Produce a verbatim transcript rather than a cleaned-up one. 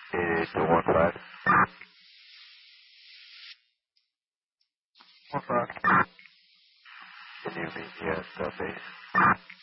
eight eight two one five. One five. Can you meet me at the base?